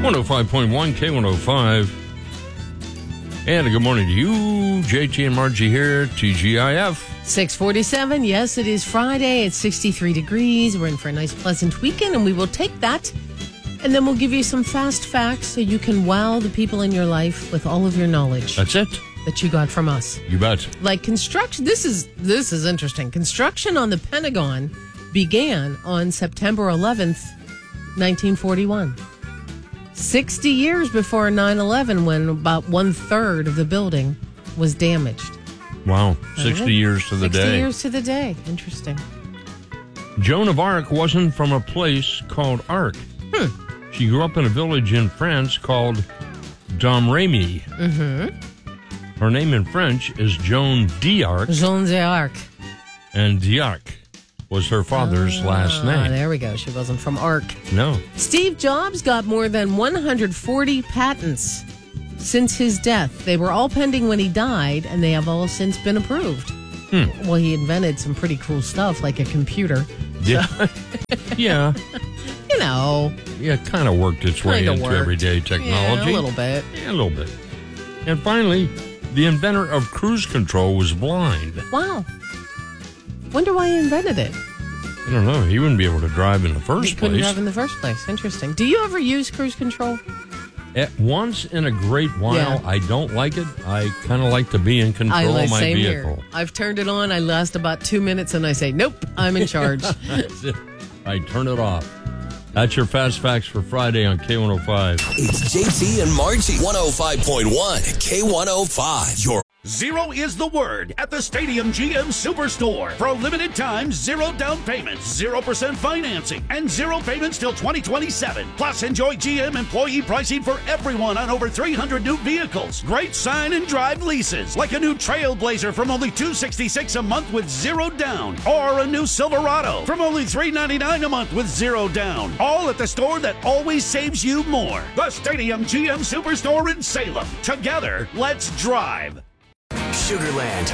105.1 K105. And a good morning to you. JT and Margie here, TGIF. 6:47. Yes, it is Friday. It's 63 degrees. We're in for a nice, pleasant weekend, and we will take that. And then we'll give you some fast facts so you can wow the people in your life with all of your knowledge. That's it. That you got from us. You bet. Like construction. This is interesting. Construction on the Pentagon began on September 11th, 1941. 60 years before 9/11, when about 1/3 of the building was damaged. Wow. 60 years to the day. 60 years to the day. Interesting. Joan of Arc wasn't from a place called Arc. She grew up in a village in France called Domremy. Her name in French is Joan d'Arc. Joan d'Arc. And d'Arc was her father's last name. There we go. She wasn't from Arc. No. Steve Jobs got more than 140 patents since his death. They were all pending when he died, and they have all since been approved. Well, he invented some pretty cool stuff, like a computer. Yeah. Yeah. You know. Yeah, it kind of worked its way into everyday technology. Yeah, a little bit. Yeah, a little bit. And finally, the inventor of cruise control was blind. Wow. Wonder why he invented it. I don't know. He wouldn't be able to drive in the first He couldn't place. drive in the first place. Interesting. Do you ever use cruise control? At once in a great while. Yeah. I don't like it. I kind of like to be in control of my same vehicle. Here. I've turned it on. I last about 2 minutes, and I say, nope, I'm in charge. That's it. I turn it off. That's your Fast Facts for Friday on K105. It's JT and Margie. 105.1 K105. Your Zero is the word at the Stadium GM Superstore. For a limited time, zero down payments, 0% financing, and zero payments till 2027. Plus, enjoy GM employee pricing for everyone on over 300 new vehicles. Great sign and drive leases, like a new Trailblazer from only $266 a month with zero down, or a new Silverado from only $399 a month with zero down. All at the store that always saves you more. The Stadium GM Superstore in Salem. Together, let's drive. Sugarland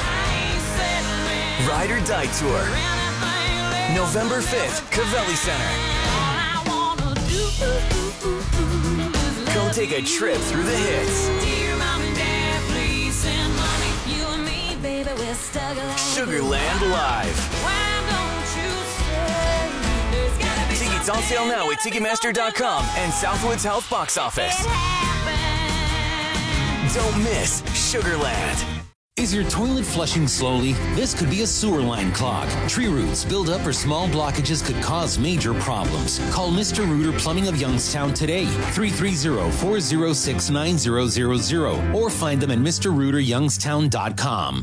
Ride or Die Tour, November 5th, Cavelli Center. Come take a trip through the hits. Sugarland Live. Tickets on sale now at Ticketmaster.com and Southwoods Health Box Office. Don't miss Sugarland. Is your toilet flushing slowly? This could be a sewer line clog. Tree roots, build up, or small blockages could cause major problems. Call Mr. Rooter Plumbing of Youngstown today, 330-406-9000, or find them at MrRooterYoungstown.com.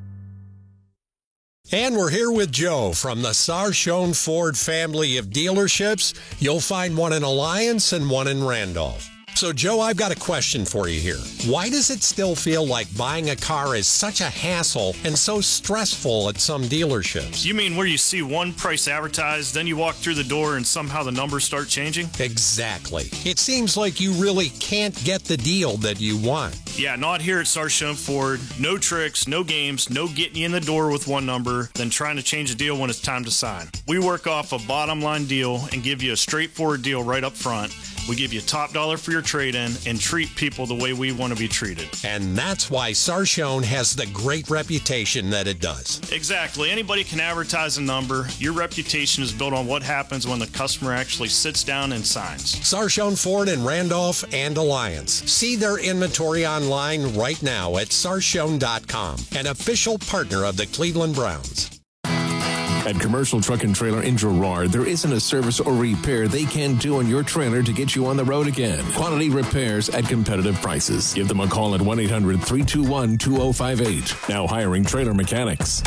And we're here with Joe from the Sarshone Ford family of dealerships. You'll find one in Alliance and one in Randolph. So, Joe, I've got a question for you here. Why does it still feel like buying a car is such a hassle and so stressful at some dealerships? You mean where you see one price advertised, then you walk through the door and somehow the numbers start changing? Exactly. It seems like you really can't get the deal that you want. Yeah, not here at Sarshone Ford. No tricks, no games, no getting you in the door with one number, then trying to change a deal when it's time to sign. We work off a bottom line deal and give you a straightforward deal right up front. We give you top dollar for your trade-in and treat people the way we want to be treated. And that's why Sarshone has the great reputation that it does. Exactly. Anybody can advertise a number. Your reputation is built on what happens when the customer actually sits down and signs. Sarshone Ford in Randolph and Alliance. See their inventory online right now at Sarshone.com, an official partner of the Cleveland Browns. At Commercial Truck and Trailer in Girard, there isn't a service or repair they can't do on your trailer to get you on the road again. Quality repairs at competitive prices. Give them a call at 1-800-321-2058. Now hiring trailer mechanics.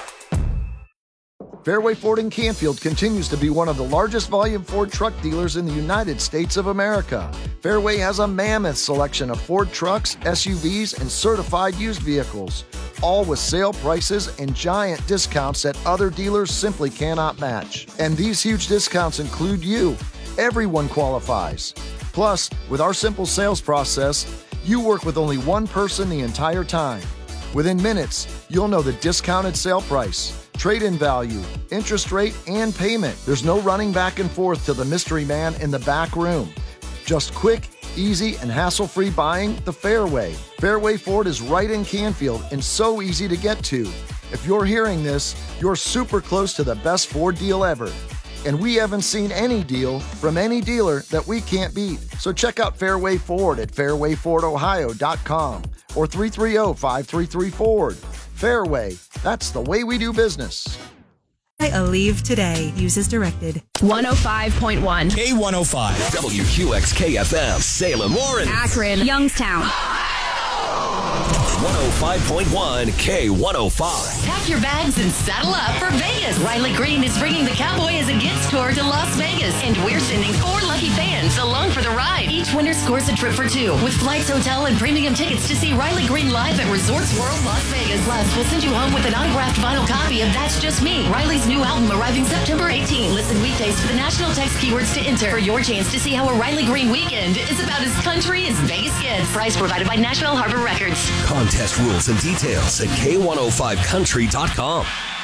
Fairway Ford in Canfield continues to be one of the largest volume Ford truck dealers in the United States of America. Fairway has a mammoth selection of Ford trucks, SUVs, and certified used vehicles, all with sale prices and giant discounts that other dealers simply cannot match. And these huge discounts include you. Everyone qualifies. Plus, with our simple sales process, you work with only one person the entire time. Within minutes, you'll know the discounted sale price, trade-in value, interest rate, and payment. There's no running back and forth to the mystery man in the back room. Just quick, easy and hassle-free buying the fair way. Fairway Ford is right in Canfield and so easy to get to. If you're hearing this, you're super close to the best Ford deal ever. And we haven't seen any deal from any dealer that we can't beat. So check out Fairway Ford at fairwayfordohio.com or 330-5334. Fairway, that's the way we do business. Aleve today. Use as directed. 105.1. K105. WQXK-FM. Salem, Lawrence. Akron. Youngstown. 105.1 K105. Pack your bags and saddle up for Vegas. Riley Green is bringing the Cowboy as a gift tour to Las Vegas, and we're sending 4 lucky fans along for the ride. Each winner scores a trip for 2 with flights, hotel, and premium tickets to see Riley Green live at Resorts World Las Vegas. Plus, we'll send you home with an autographed vinyl copy of That's Just Me, Riley's new album arriving September 18. Listen weekdays for the national text keywords to enter for your chance to see how a Riley Green weekend is about as country as Vegas gets. Price provided by National Harbor Records. Contest rules and details at K105country.com.